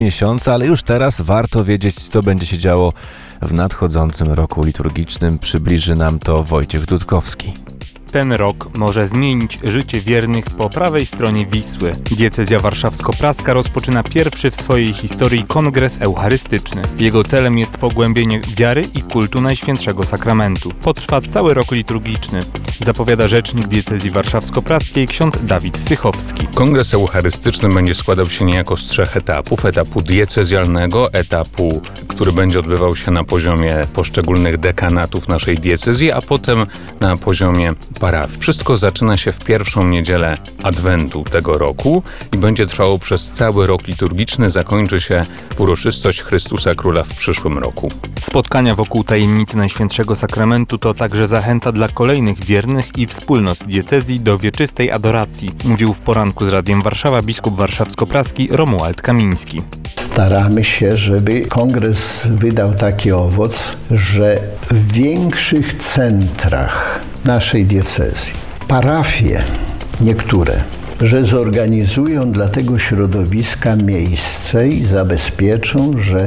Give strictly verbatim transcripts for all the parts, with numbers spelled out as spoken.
miesiąca, ale już teraz warto wiedzieć, co będzie się działo w nadchodzącym roku liturgicznym. Przybliży nam to Wojciech Dudkowski. Ten rok może zmienić życie wiernych po prawej stronie Wisły. Diecezja warszawsko-praska rozpoczyna pierwszy w swojej historii kongres eucharystyczny. Jego celem jest pogłębienie wiary i kultu Najświętszego Sakramentu. Potrwa cały rok liturgiczny, zapowiada rzecznik diecezji warszawsko-praskiej ksiądz Dawid Sychowski. Kongres eucharystyczny będzie składał się niejako z trzech etapów. Etapu diecezjalnego, etapu, który będzie odbywał się na poziomie poszczególnych dekanatów naszej diecezji, a potem na poziomie parafii. Wszystko zaczyna się w pierwszą niedzielę Adwentu tego roku i będzie trwało przez cały rok liturgiczny. Zakończy się w uroczystość Chrystusa Króla w przyszłym roku. Spotkania wokół tajemnicy Najświętszego Sakramentu to także zachęta dla kolejnych wiernych i wspólnot diecezji do wieczystej adoracji, mówił w poranku z Radiem Warszawa biskup warszawsko-praski Romuald Kamiński. Staramy się, żeby kongres wydał taki owoc, że w większych centrach naszej diecezji, parafie niektóre, że zorganizują dla tego środowiska miejsce i zabezpieczą, że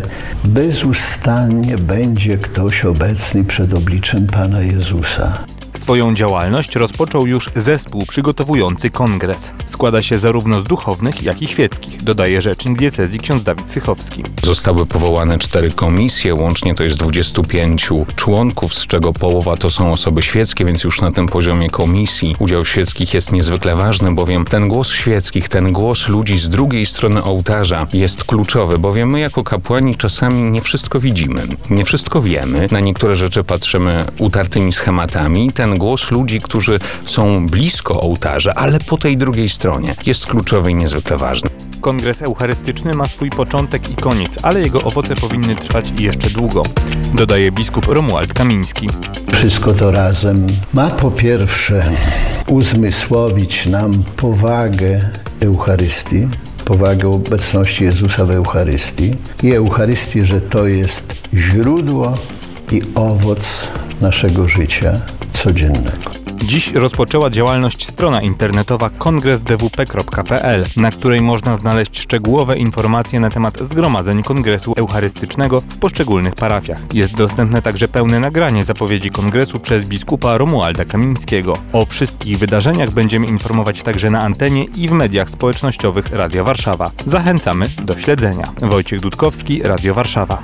bezustannie będzie ktoś obecny przed obliczem Pana Jezusa. Swoją działalność rozpoczął już zespół przygotowujący kongres. Składa się zarówno z duchownych, jak i świeckich, dodaje rzecznik diecezji ksiądz Dawid Sychowski. Zostały powołane cztery komisje, łącznie to jest dwudziestu pięciu członków, z czego połowa to są osoby świeckie, więc już na tym poziomie komisji udział świeckich jest niezwykle ważny, bowiem ten głos świeckich, ten głos ludzi z drugiej strony ołtarza jest kluczowy, bowiem my jako kapłani czasami nie wszystko widzimy, nie wszystko wiemy, na niektóre rzeczy patrzymy utartymi schematami. Ten głos ludzi, którzy są blisko ołtarza, ale po tej drugiej stronie, jest kluczowy i niezwykle ważny. Kongres eucharystyczny ma swój początek i koniec, ale jego owoce powinny trwać jeszcze długo, dodaje biskup Romuald Kamiński. Wszystko to razem ma po pierwsze uzmysłowić nam powagę Eucharystii, powagę obecności Jezusa w Eucharystii i Eucharystii, że to jest źródło i owoc naszego życia codziennego. Dziś rozpoczęła działalność strona internetowa kongres d w p kropka p l, na której można znaleźć szczegółowe informacje na temat zgromadzeń Kongresu Eucharystycznego w poszczególnych parafiach. Jest dostępne także pełne nagranie zapowiedzi kongresu przez biskupa Romualda Kamińskiego. O wszystkich wydarzeniach będziemy informować także na antenie i w mediach społecznościowych Radia Warszawa. Zachęcamy do śledzenia. Wojciech Dudkowski, Radio Warszawa.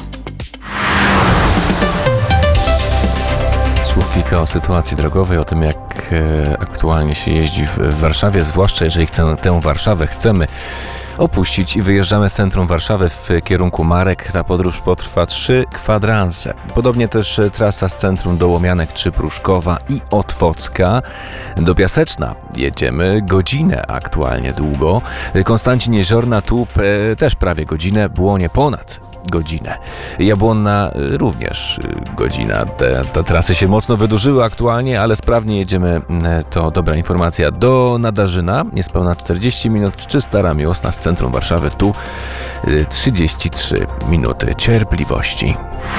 Słów kilka o sytuacji drogowej, o tym jak e, aktualnie się jeździ w, w Warszawie, zwłaszcza jeżeli chcę, tę Warszawę chcemy opuścić i wyjeżdżamy z centrum Warszawy w kierunku Marek. Ta podróż potrwa trzy kwadranse. Podobnie też trasa z centrum do Łomianek czy Pruszkowa i Otwocka. Do Piaseczna jedziemy godzinę aktualnie długo. Konstancin Jeziorna tu e, też prawie godzinę, Błonie ponad godzinę. Jabłonna również godzina. Te, te trasy się mocno wydłużyły aktualnie, ale sprawnie jedziemy. To dobra informacja. Do Nadarzyna niespełna czterdzieści minut, czy Stara Miłosna z centrum Warszawy tu trzydzieści trzy minuty cierpliwości.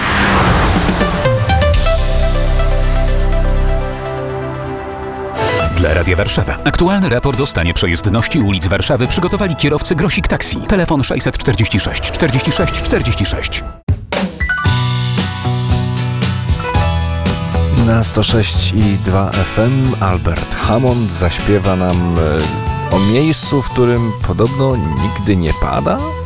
Dla Radia Warszawa. Aktualny raport o stanie przejezdności ulic Warszawy przygotowali kierowcy Grosik Taxi. Telefon sześćset czterdzieści sześć czterdzieści sześć czterdzieści sześć. Na sto sześć i dwa F M Albert Hammond zaśpiewa nam o miejscu, w którym podobno nigdy nie pada.